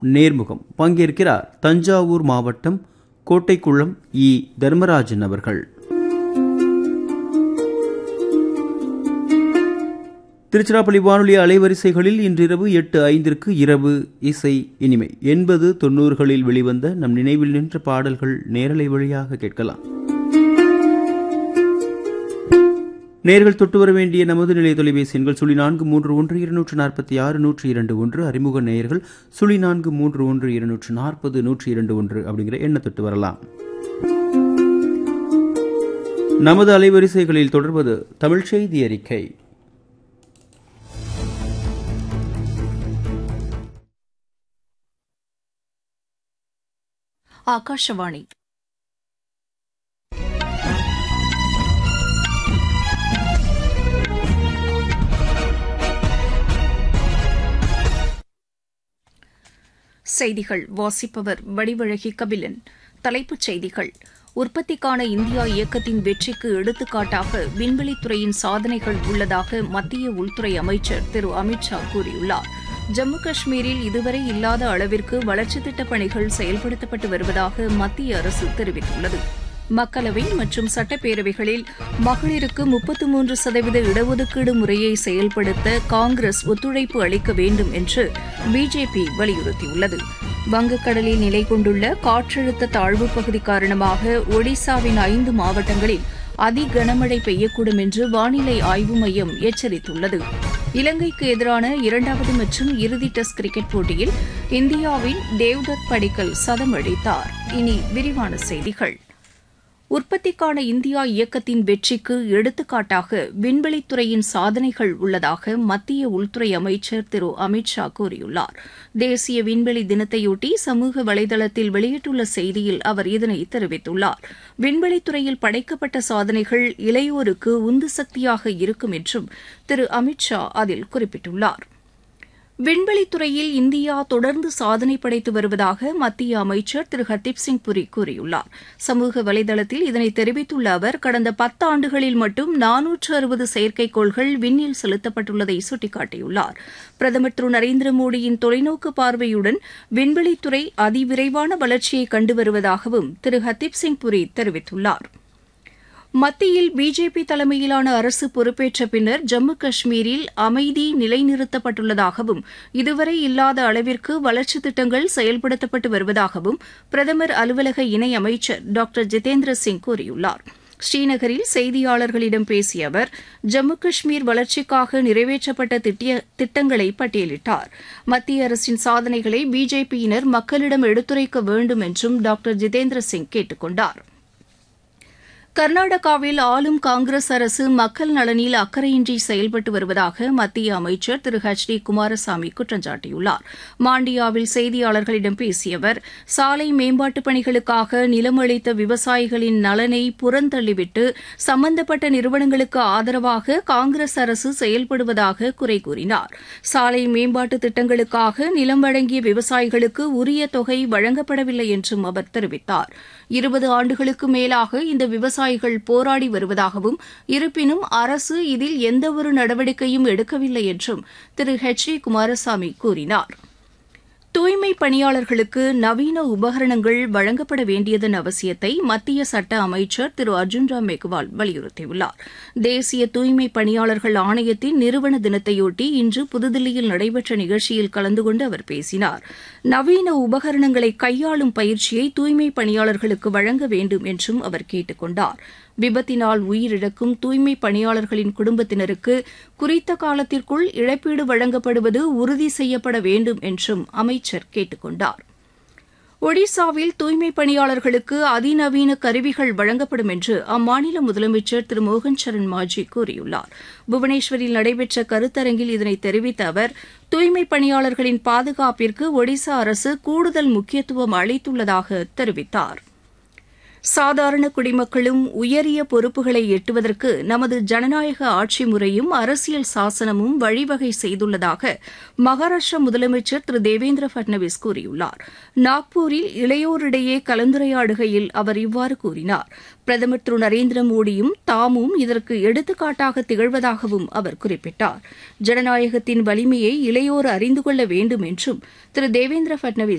நேர்முகம் பங்கேற்கிறார் தஞ்சாவூர் மாவட்டம் கோட்டைக்குளம் இ தர்மராஜன் அவர்கள். திருச்சிராப்பள்ளி வானொலி அலைவரிசைகளில் இன்றிரவு 8:05 இரவு இசை இனிமை 80-90களில் வெளிவந்த நம் நினைவில் நின்ற பாடல்கள் நேரலை வழியாக கேட்கலாம். நேர்கள் தொட்டு வர வேண்டிய நமது நிலைய தொலைபேசி எண்கள் 0431-246-102 அறிமுக நேயர்கள் 0431-240-102 அப்படிங்கிற எண்ணை தொட்டு வரலாம். நமது அலைவரிசைகளில் தொடர்வது தமிழ் செய்தி அறிக்கை. ஆகாஷவாணி. செய்திகள் வாசிப்பவர் வடிவழகி கபிலன். தலைப்புச் செய்திகள். உற்பத்திக்கான இந்தியா இயக்கத்தின் வெற்றிக்கு எடுத்துக்காட்டாக விண்வெளித்துறையின் சாதனைகள் உள்ளதாக மத்திய உள்துறை அமைச்சர் திரு அமித் ஷா கூறியுள்ளார். ஜம்மு காஷ்மீரில் இதுவரை இல்லாத அளவிற்கு வளர்ச்சித் திட்டப் பணிகள் செயல்படுத்தப்பட்டு வருவதாக மத்திய அரசு தெரிவித்துள்ளது. மக்களவை மற்றும் சட்டப்பேரவைகளில் மகளிருக்கு 33% இடஒதுக்கீடு முறையை செயல்படுத்த காங்கிரஸ் ஒத்துழைப்பு அளிக்க வேண்டும் என்று பிஜேபி வலியுறுத்தியுள்ளது. வங்கக்கடலில் நிலை கொண்டுள்ள காற்றழுத்த தாழ்வுப் பகுதி காரணமாக ஒடிசாவின் 5 மாவட்டங்களில் அதி கனமழை பெய்யக்கூடும் என்று வானிலை ஆய்வு மையம் எச்சரித்துள்ளது. இலங்கைக்கு எதிரான 2வது மற்றும் இறுதி டெஸ்ட் கிரிக்கெட் போட்டியில் இந்தியாவின் தேவ்தத் படிக்கல் சதம் அடித்தார். இனி விரிவான செய்திகள். உற்பத்திக்கான இந்தியா இயக்கத்தின் வெற்றிக்கு எடுத்துக்காட்டாக விண்வெளித்துறையின் சாதனைகள் உள்ளதாக மத்திய உள்துறை அமைச்சர் திரு அமித் ஷா கூறியுள்ளார். தேசிய விண்வெளி தினத்தையொட்டி சமூக வலைதளத்தில் வெளியிட்டுள்ள செய்தியில் அவர் இதனை தெரிவித்துள்ளார். விண்வெளித்துறையில் படைக்கப்பட்ட சாதனைகள் இளையோருக்கு உந்து சக்தியாக இருக்கும் என்றும் திரு அமித் ஷா அதில் குறிப்பிட்டுள்ளார். விண்வெளித்துறையில் இந்தியா தொடர்ந்து சாதனை படைத்து வருவதாக மத்திய அமைச்சர் திரு ஹர்தீப் சிங் புரி கூறியுள்ளார். சமூக வலைதளத்தில் இதனை தெரிவித்துள்ள அவர், கடந்த 10 ஆண்டுகளில் மட்டும் 460 செயற்கைக்கோள்கள் விண்ணில் செலுத்தப்பட்டுள்ளதை சுட்டிக்காட்டியுள்ளார். பிரதமர் திரு நரேந்திர மோடியின் தொலைநோக்கு பார்வையுடன் விண்வெளித்துறை அதிவிரைவான வளர்ச்சியை கண்டு வருவதாகவும் திரு ஹர்தீப் சிங் புரி தெரிவித்துள்ளார். மத்தியில் பிஜேபி தலைமையிலான அரசு பொறுப்பேற்ற பின்னர் ஜம்மு காஷ்மீரில் அமைதி நிலைநிறுத்தப்பட்டுள்ளதாகவும் இதுவரை இல்லாத அளவிற்கு வளர்ச்சித் திட்டங்கள் செயல்படுத்தப்பட்டு வருவதாகவும் பிரதமர் அலுவலக இணையமைச்சர் டாக்டர் ஜிதேந்திர சிங் கூறியுள்ளார். ஸ்ரீநகரில் செய்தியாளர்களிடம் பேசிய அவர், ஜம்மு காஷ்மீர் வளர்ச்சிக்காக நிறைவேற்றப்பட்ட திட்டங்களை பட்டியலிட்டார். மத்திய அரசின் சாதனைகளை பிஜேபியினர் மக்களிடம் எடுத்துரைக்க வேண்டும் என்றும் டாக்டர் ஜிதேந்திர சிங் கேட்டுக் கொண்டார். கர்நாடகாவில் ஆளும் காங்கிரஸ் அரசு மக்கள் நலனில் அக்கறையின்றி செயல்பட்டு வருவதாக மத்திய அமைச்சர் திரு ஹெச் டி குமாரசாமி குற்றம் சாட்டியுள்ளார். மாண்டியாவில் செய்தியாளர்களிடம் பேசிய அவர், சாலை மேம்பாட்டுப் பணிகளுக்காக நிலம் அளித்த விவசாயிகளின் நலனை புறந்தள்ளிவிட்டு சம்பந்தப்பட்ட நிறுவனங்களுக்கு ஆதரவாக காங்கிரஸ் அரசு செயல்படுவதாக குறை கூறினார். சாலை மேம்பாட்டு திட்டங்களுக்காக நிலம் வழங்கிய விவசாயிகளுக்கு உரிய தொகை வழங்கப்படவில்லை என்றும் அவர் தெரிவித்தார். 20 ஆண்டுகளுக்கு மேலாக இந்த விவசாயிகள் போராடி வருவதாகவும், இருப்பினும் அரசு இதில் எந்தவொரு நடவடிக்கையும் எடுக்கவில்லை என்றும் திரு ஹெச் டி குமாரசாமி கூறினார். தூய்மைப் பணியாளர்களுக்கு நவீன உபகரணங்கள் வழங்கப்பட வேண்டியதன் அவசியத்தை மத்திய சட்ட அமைச்சர் திரு அர்ஜுன் ராம் மெக்வால் வலியுறுத்தியுள்ளார். தேசிய தூய்மைப் பணியாளர்கள் ஆணையத்தின் நிறுவன தினத்தையொட்டி இன்று புதுதில்லியில் நடைபெற்ற நிகழ்ச்சியில் கலந்து கொண்டு அவர் பேசினார். நவீன உபகரணங்களை கையாளும் பயிற்சியை தூய்மைப் பணியாளர்களுக்கு வழங்க வேண்டும் என்றும் அவர் கேட்டுக் கொண்டார். விபத்தினால் உயிரிழக்கும் தூய்மைப் பணியாளர்களின் குடும்பத்தினருக்கு குறித்த காலத்திற்குள் இழப்பீடு வழங்கப்படுவது உறுதி செய்யப்பட வேண்டும் என்றும் அமைச்சர் கேட்டுக் கொண்டார். ஒடிசாவில் தூய்மைப் பணியாளர்களுக்கு அதிநவீன கருவிகள் வழங்கப்படும் என்று அம்மாநில முதலமைச்சர் திரு மோகன் சரண் மாஜி கூறியுள்ளார். புவனேஸ்வரில் நடைபெற்ற கருத்தரங்கில் இதனை தெரிவித்த அவர், தூய்மைப் பணியாளர்களின் பாதுகாப்பிற்கு ஒடிசா அரசு கூடுதல் முக்கியத்துவம் அளித்துள்ளதாக தெரிவித்தார். சாதாரண குடிமக்களும் உயரிய பொறுப்புகளை எட்டுவதற்கு நமது ஜனநாயக ஆட்சி முறையும் அரசியல் சாசனமும் வழிவகை செய்துள்ளதாக மகாராஷ்டிரா முதலமைச்சர் திரு தேவேந்திர பட்னவிஸ் கூறியுள்ளார். நாக்பூரில் இளையோரிடையே கலந்துரையாடுகையில் அவர் இவ்வாறு கூறினார். பிரதமர் திரு நரேந்திர மோடியும் தாமும் இதற்கு எடுத்துக்காட்டாக திகழ்வதாகவும் அவர் குறிப்பிட்டார். ஜனநாயகத்தின் வலிமையை இளையோர் அறிந்து கொள்ள வேண்டும் என்றும் திரு தேவேந்திர பட்னவிஸ்